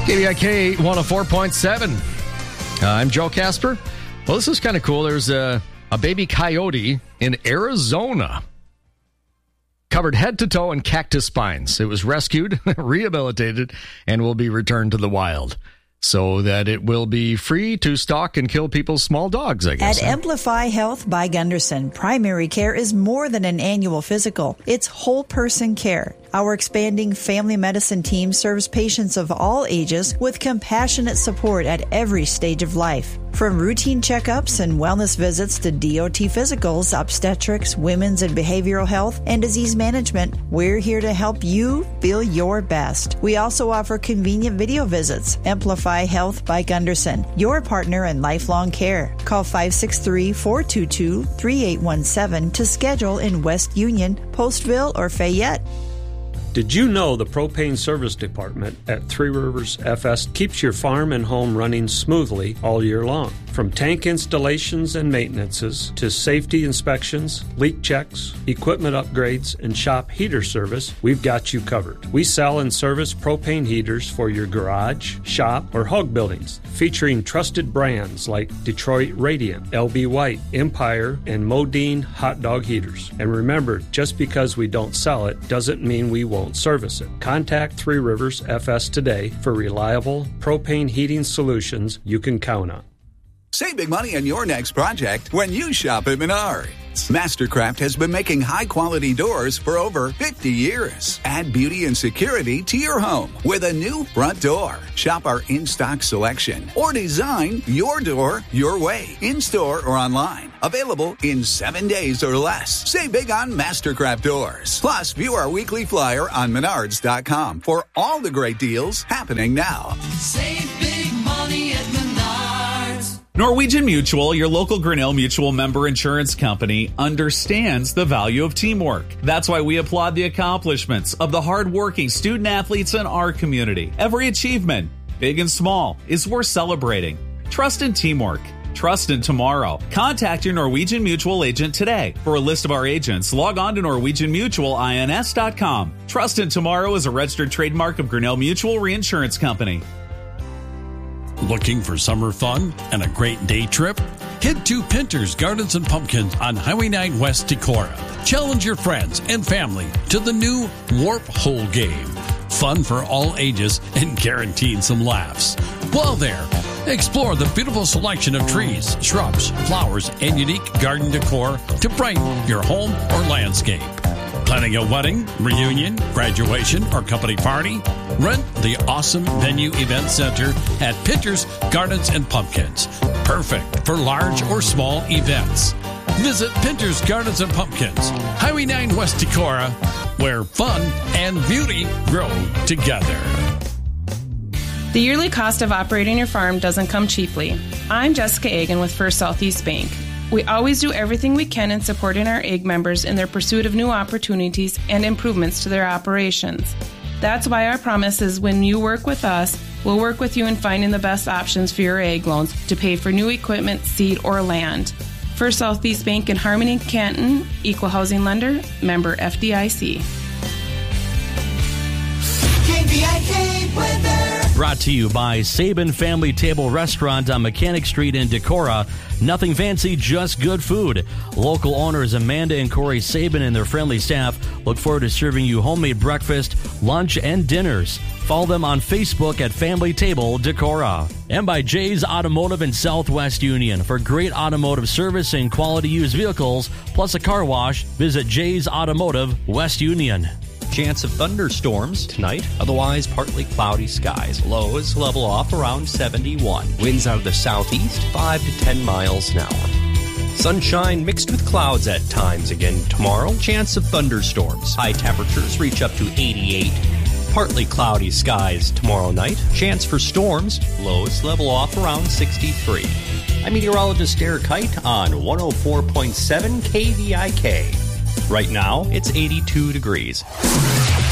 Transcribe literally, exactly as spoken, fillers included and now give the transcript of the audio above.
K V I K one oh four point seven. Uh, I'm Joe Casper. Well, this is kind of cool. There's a, a baby coyote in Arizona covered head to toe in cactus spines. It was rescued, rehabilitated, and will be returned to the wild so that it will be free to stalk and kill people's small dogs, I guess. At Amplify Health by Gunderson, primary care is more than an annual physical. It's whole person care. Our expanding family medicine team serves patients of all ages with compassionate support at every stage of life. From routine checkups and wellness visits to D O T physicals, obstetrics, women's and behavioral health, and disease management, we're here to help you feel your best. We also offer convenient video visits. Amplify Health by Gunderson, your partner in lifelong care. Call five six three, four two two, three eight one seven to schedule in West Union, Postville, or Fayette. Did you know the Propane Service Department at Three Rivers F S keeps your farm and home running smoothly all year long? From tank installations and maintenances to safety inspections, leak checks, equipment upgrades, and shop heater service, we've got you covered. We sell and service propane heaters for your garage, shop, or hog buildings, featuring trusted brands like Detroit Radiant, L B White, Empire, and Modine hot dog heaters. And remember, just because we don't sell it doesn't mean we won't service it. Contact Three Rivers F S today for reliable propane heating solutions you can count on. Save big money on your next project when you shop at Menards. Mastercraft has been making high-quality doors for over fifty years. Add beauty and security to your home with a new front door. Shop our in-stock selection or design your door your way, in-store or online. Available in seven days or less. Save big on Mastercraft doors. Plus, view our weekly flyer on menards dot com for all the great deals happening now. Save big money at Menards. Norwegian Mutual, your local Grinnell Mutual member insurance company, understands the value of teamwork. That's why we applaud the accomplishments of the hardworking student athletes in our community. Every achievement, big and small, is worth celebrating. Trust in teamwork. Trust in tomorrow. Contact your Norwegian Mutual agent today. For a list of our agents, log on to norwegian mutual ins dot com. Trust in tomorrow is a registered trademark of Grinnell Mutual Reinsurance Company. Looking for summer fun and a great day trip? Head to Pinter's Gardens and Pumpkins on Highway nine West Decorah. Challenge your friends and family to the new Warp Hole game. Fun for all ages and guaranteed some laughs. While there, explore the beautiful selection of trees, shrubs, flowers, and unique garden decor to brighten your home or landscape. Planning a wedding, reunion, graduation, or company party? Rent the awesome Venue Event Center at Pinter's Gardens and Pumpkins. Perfect for large or small events. Visit Pinter's Gardens and Pumpkins, Highway nine West Decorah, where fun and beauty grow together. The yearly cost of operating your farm doesn't come cheaply. I'm Jessica Agan with First Southeast Bank. We always do everything we can in supporting our A G members in their pursuit of new opportunities and improvements to their operations. That's why our promise is when you work with us, we'll work with you in finding the best options for your A G loans to pay for new equipment, seed, or land. First Southeast Bank in Harmony, Canton, Equal Housing Lender, member F D I C. K V I K weather. Brought to you by Sabin Family Table Restaurant on Mechanic Street in Decorah. Nothing fancy, just good food. Local owners Amanda and Corey Sabin and their friendly staff look forward to serving you homemade breakfast, lunch, and dinners. Follow them on Facebook at Family Table Decorah. And by Jay's Automotive in Southwest Union. For great automotive service and quality used vehicles, plus a car wash, visit Jay's Automotive, West Union. Chance of thunderstorms tonight, otherwise partly cloudy skies. Lows level off around seventy-one. Winds out of the southeast, five to ten miles an hour. Sunshine mixed with clouds at times again tomorrow. Chance of thunderstorms. High temperatures reach up to eighty-eight. Partly cloudy skies tomorrow night. Chance for storms. Lows level off around sixty-three. I'm meteorologist Eric Height on one oh four point seven K V I K. Right now, it's eighty-two degrees.